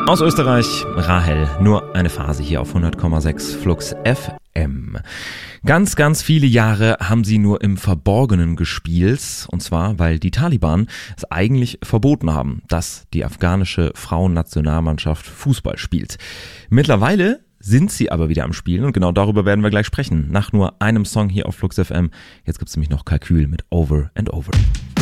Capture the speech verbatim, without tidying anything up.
Aus Österreich, Rahel, nur eine Phase hier auf hundert Komma sechs Flux F M. Ganz, ganz viele Jahre haben sie nur im Verborgenen gespielt, und zwar, weil die Taliban es eigentlich verboten haben, dass die afghanische Frauennationalmannschaft Fußball spielt. Mittlerweile sind sie aber wieder am Spielen und genau darüber werden wir gleich sprechen. Nach nur einem Song hier auf Flux F M. Jetzt gibt's nämlich noch Kalkül mit Over and Over.